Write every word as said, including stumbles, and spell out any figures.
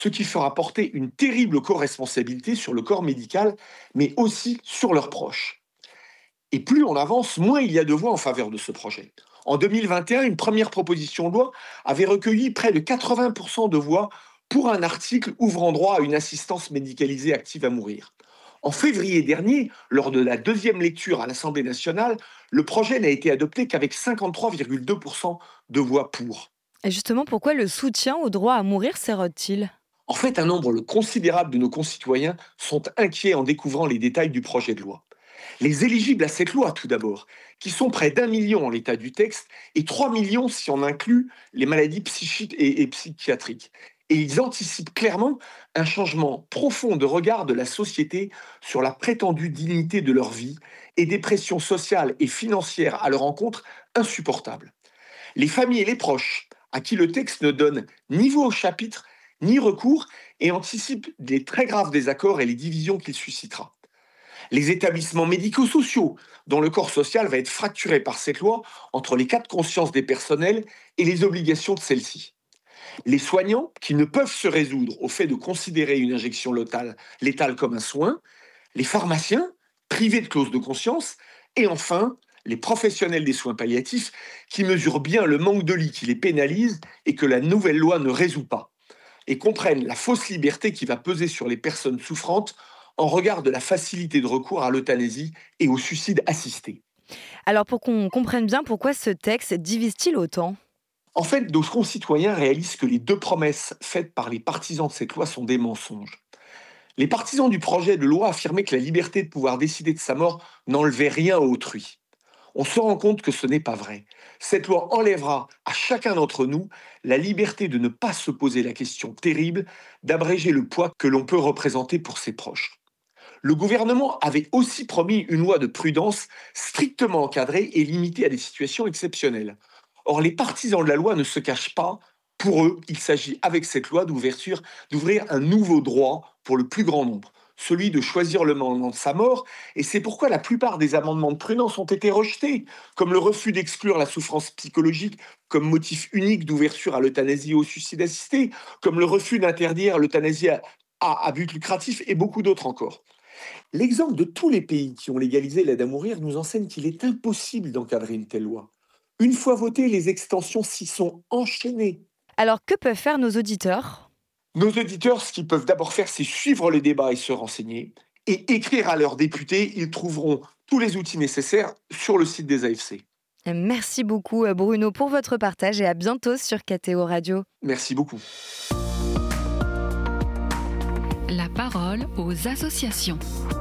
ce qui fera porter une terrible co-responsabilité sur le corps médical, mais aussi sur leurs proches. Et plus on avance, moins il y a de voix en faveur de ce projet. En deux mille vingt et un, une première proposition de loi avait recueilli près de quatre-vingts pour cent de voix pour un article ouvrant droit à une assistance médicalisée active à mourir. En février dernier, lors de la deuxième lecture à l'Assemblée nationale, le projet n'a été adopté qu'avec cinquante-trois virgule deux pour cent de voix pour. Et justement, pourquoi le soutien au droit à mourir s'érode-t-il? En fait, un nombre considérable de nos concitoyens sont inquiets en découvrant les détails du projet de loi. Les éligibles à cette loi, tout d'abord, qui sont près d'un million en l'état du texte et trois millions si on inclut les maladies psychiques et, et psychiatriques. Et ils anticipent clairement un changement profond de regard de la société sur la prétendue dignité de leur vie et des pressions sociales et financières à leur encontre insupportables. Les familles et les proches, à qui le texte ne donne ni voix au chapitre, ni recours, et anticipe les très graves désaccords et les divisions qu'il suscitera. Les établissements médico-sociaux, dont le corps social va être fracturé par cette loi entre les cas de conscience des personnels et les obligations de celles-ci. Les soignants, qui ne peuvent se résoudre au fait de considérer une injection létale, létale comme un soin, les pharmaciens, privés de clause de conscience, et enfin, les professionnels des soins palliatifs, qui mesurent bien le manque de lits qui les pénalise et que la nouvelle loi ne résout pas, et comprennent la fausse liberté qui va peser sur les personnes souffrantes en regard de la facilité de recours à l'euthanasie et au suicide assisté. Alors pour qu'on comprenne bien pourquoi ce texte divise-t-il autant? En fait, nos concitoyens réalisent que les deux promesses faites par les partisans de cette loi sont des mensonges. Les partisans du projet de loi affirmaient que la liberté de pouvoir décider de sa mort n'enlevait rien à autrui. On se rend compte que ce n'est pas vrai. Cette loi enlèvera à chacun d'entre nous la liberté de ne pas se poser la question terrible d'abréger le poids que l'on peut représenter pour ses proches. Le gouvernement avait aussi promis une loi de prudence strictement encadrée et limitée à des situations exceptionnelles. Or, les partisans de la loi ne se cachent pas. Pour eux, il s'agit avec cette loi d'ouverture, d'ouvrir un nouveau droit pour le plus grand nombre, celui de choisir le moment de sa mort, et c'est pourquoi la plupart des amendements de prudence ont été rejetés, comme le refus d'exclure la souffrance psychologique comme motif unique d'ouverture à l'euthanasie et au suicide assisté, comme le refus d'interdire l'euthanasie à, à, à but lucratif et beaucoup d'autres encore. L'exemple de tous les pays qui ont légalisé l'aide à mourir nous enseigne qu'il est impossible d'encadrer une telle loi. Une fois votées, les extensions s'y sont enchaînées. Alors que peuvent faire nos auditeurs? Nos auditeurs, ce qu'ils peuvent d'abord faire, c'est suivre le débat et se renseigner, et écrire à leurs députés. Ils trouveront tous les outils nécessaires sur le site des A F C. Merci beaucoup Bruno pour votre partage et à bientôt sur K T O Radio. Merci beaucoup. La parole aux associations.